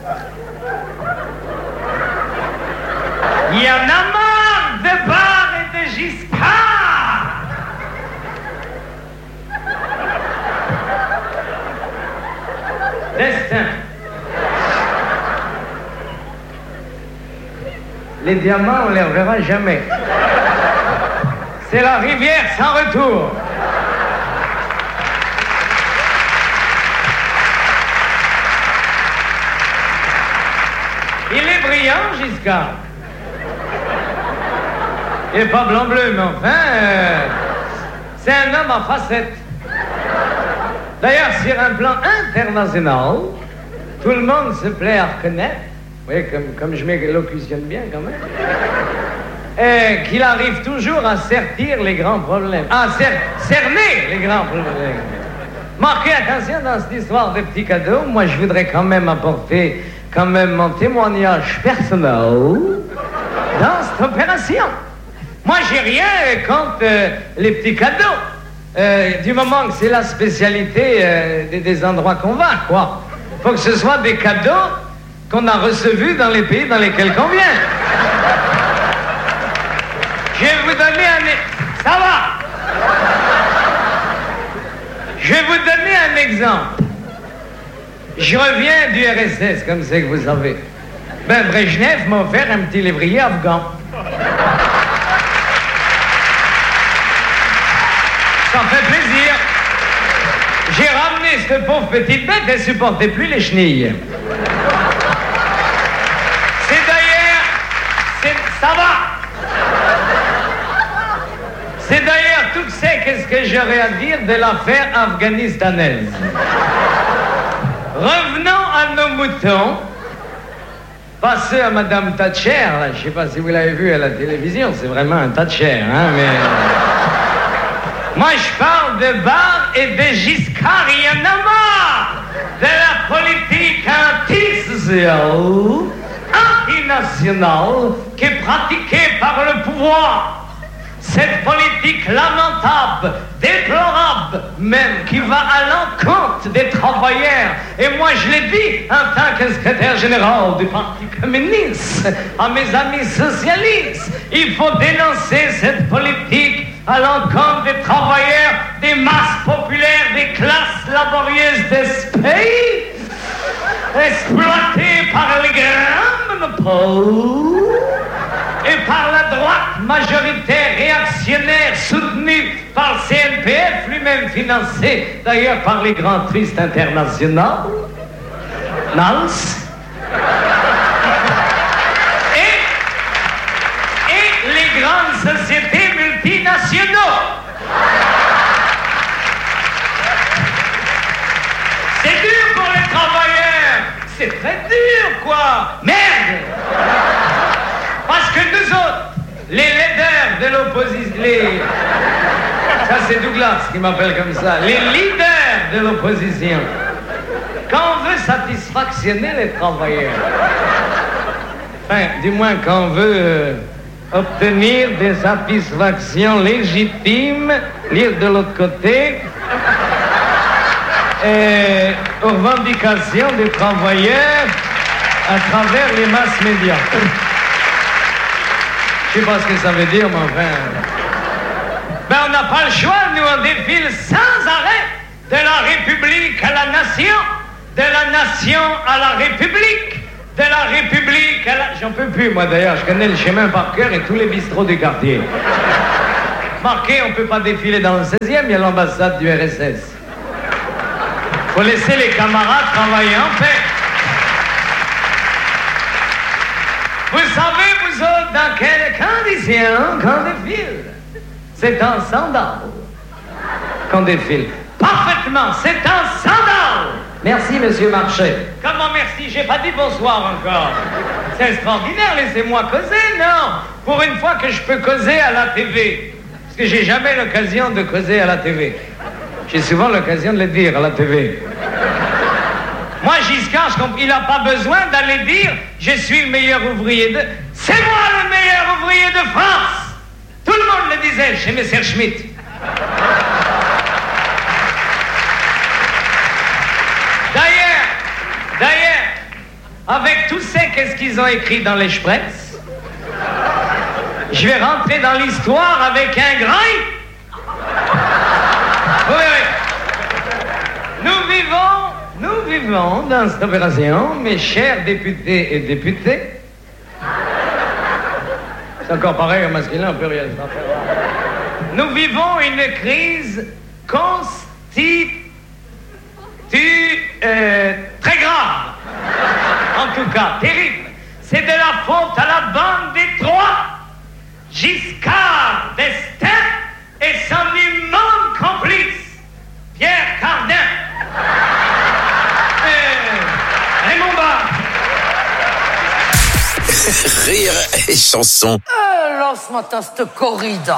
Il y en a marre de Barre et de Giscard. Destin. Les diamants, on les reverra jamais. C'est la rivière sans retour. Il est brillant, Giscard. Il n'est pas blanc-bleu, mais enfin, c'est un homme en facettes. D'ailleurs, sur un plan international, tout le monde se plaît à reconnaître, oui, comme je m'élocutionne bien quand même, qu'il arrive toujours à sertir les grands problèmes. À cerner les grands problèmes. Marquez attention dans cette histoire des petits cadeaux. Moi, je voudrais quand même apporter mon témoignage personnel dans cette opération. Moi, j'ai rien contre les petits cadeaux. Du moment que c'est la spécialité des endroits qu'on va, quoi. Faut que ce soit des cadeaux qu'on a reçus dans les pays dans lesquels on vient. Je vais vous donner ça va. Je vais vous donner un exemple. Je reviens du RSS, comme c'est que vous savez. Brejnev m'a offert un petit lévrier afghan. Ça me fait plaisir. J'ai ramené cette pauvre petite bête, elle supportait plus les chenilles. Ça va. C'est d'ailleurs tout c'est qu'est-ce que j'aurais à dire de l'affaire afghanistanaise. Revenons à nos moutons. Passez à Madame Thatcher, là, je sais pas si vous l'avez vu à la télévision, c'est vraiment un Thatcher, hein, mais... Moi, je parle de Barre et de Giscard, il y en a marre de la politique antisociale, antinationale, qui est pratiquée par le pouvoir. Cette politique lamentable, déplorable même, qui va à l'encontre des travailleurs. Et moi, je l'ai dit en tant que secrétaire général du Parti communiste, à mes amis socialistes, il faut dénoncer cette politique à l'encontre des travailleurs, des masses populaires, des classes laborieuses de ce pays, exploitées par les grands monopoles et par la droite majoritaire réactionnaire soutenue par le CNPF, lui-même financé d'ailleurs par les grands tristes internationaux, NALS, et les grandes sociétés multinationaux. C'est dur pour les travailleurs, c'est très dur, quoi. Merde! Parce que nous autres, les leaders de l'opposition, ça c'est Douglas qui m'appelle comme ça, les leaders de l'opposition, quand on veut satisfactionner les travailleurs, enfin, du moins quand on veut obtenir des satisfactions légitimes, lire de l'autre côté, aux revendications des travailleurs à travers les masses médias. Je sais pas ce que ça veut dire, mon frère. Ben, on n'a pas le choix, nous, on défile sans arrêt de la République à la nation, de la nation à la République, de la République à la... J'en peux plus, moi, d'ailleurs, je connais le chemin par cœur et tous les bistrots du quartier. Marqué, on peut pas défiler dans le 16e, il y a l'ambassade du RSS. Faut laisser les camarades travailler en paix. Vous savez, vous autres, dans quelles conditions qu'on défile? C'est en sandales qu'on défile. Parfaitement, c'est en sandales. Merci, monsieur Marchais. Comment merci? J'ai pas dit bonsoir encore. C'est extraordinaire, laissez-moi causer, non? Pour une fois que je peux causer à la TV. Parce que j'ai jamais l'occasion de causer à la TV. J'ai souvent l'occasion de le dire à la TV. Moi, Giscard, il n'a pas besoin d'aller dire « Je suis le meilleur ouvrier de... » C'est moi le meilleur ouvrier de France. Tout le monde le disait chez Messerschmitt. D'ailleurs, avec tout ça, qu'est-ce qu'ils ont écrit dans l'Express? Je vais rentrer dans l'histoire avec un grain. Oui, oui. Nous vivons dans cette opération, mes chers députés et députées. C'est encore pareil au masculin, on peut rien faire. Nous vivons une crise très grave. En tout cas, terrible. C'est de la faute à la bande des trois. Giscard d'Estaing et son immense complice, Pierre Cardin. Raymond Barre. Rire et chanson. Là, ce matin, cette corrida.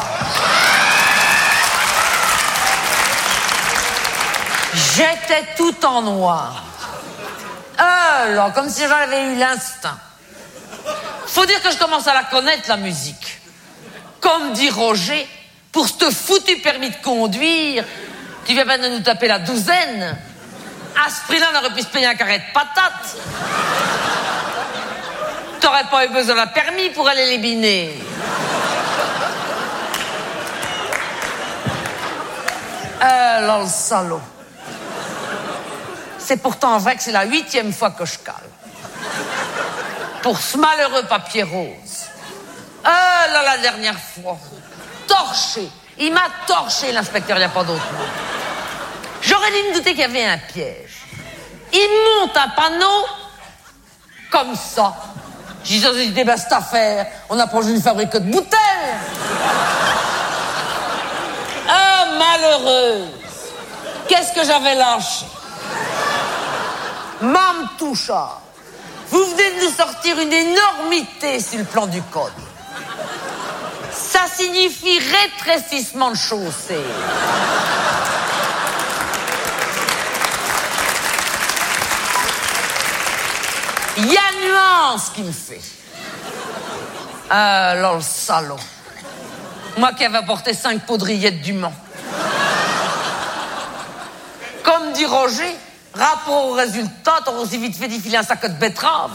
J'étais tout en noir. Là, comme si j'avais eu l'instinct. Faut dire que je commence à la connaître, la musique. Comme dit Roger, pour ce foutu permis de conduire, tu viens pas de nous taper la douzaine. À ce prix-là, on aurait pu se payer un carré de patates. T'aurais pas eu besoin d'un permis pour aller les biner. Là, le salaud. C'est pourtant vrai que c'est la 8e fois que je cale. Pour ce malheureux papier rose. Là, la dernière fois. Torché. Il m'a torché, l'inspecteur, il n'y a pas d'autre mot. J'aurais dû me douter qu'il y avait un piège. Il monte un panneau comme ça. J'ai dit, ben, cette affaire, on approche d'une fabrique de bouteilles. Malheureuse. Qu'est-ce que j'avais lâché? Mme Touchard, vous venez de nous sortir une énormité sur le plan du code. Ça signifie rétrécissement de chaussée. Il y a nuance qui me fait. Là, le salaud. Moi qui avais apporté 5 poudrillettes du Mans. Comme dit Roger, rapport au résultat, t'aurais aussi vite fait défiler un sac de betterave.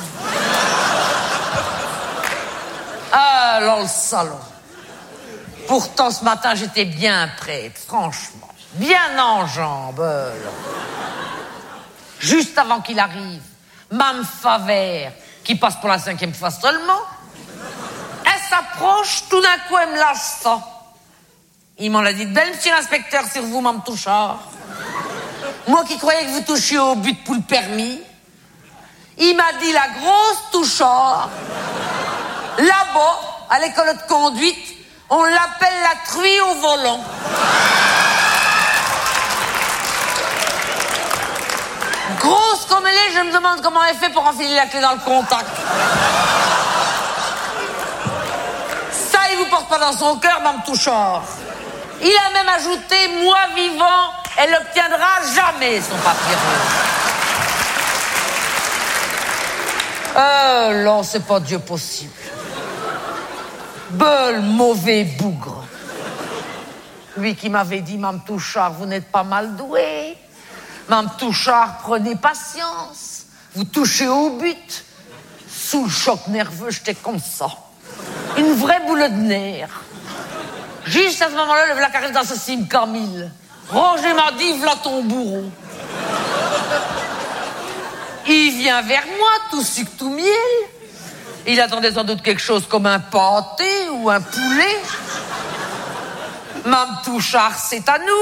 Là, le salaud. Pourtant, ce matin, j'étais bien prête, franchement. Bien en jambes. Juste avant qu'il arrive, Mme Favert, qui passe pour la 5e fois seulement, elle s'approche, tout d'un coup, elle me lâche ça. Il m'en a dit, belle, monsieur l'inspecteur, sur vous, Mme Touchard. Moi qui croyais que vous touchiez au but pour le permis. Il m'a dit, la grosse Touchard, là-bas, à l'école de conduite, on l'appelle la truie au volant. Grosse comme elle est, je me demande comment elle fait pour enfiler la clé dans le contact. Ça, il vous porte pas dans son cœur, Mme Touchard. Il a même ajouté, moi vivant, elle n'obtiendra jamais son papier rose. Là, c'est pas Dieu possible. Beul mauvais bougre. Lui qui m'avait dit, Mme Touchard, vous n'êtes pas mal douée. Mme Touchard, prenez patience. Vous touchez au but. Sous le choc nerveux, j'étais comme ça. Une vraie boule de nerfs. Juste à ce moment-là, le voilà qui arrive dans ce cime Camille. Roger m'a dit, v'là ton bourreau. Il vient vers moi, tout sucre, tout miel. Il attendait sans doute quelque chose comme un pâté ou un poulet. Mme Touchard, c'est à nous.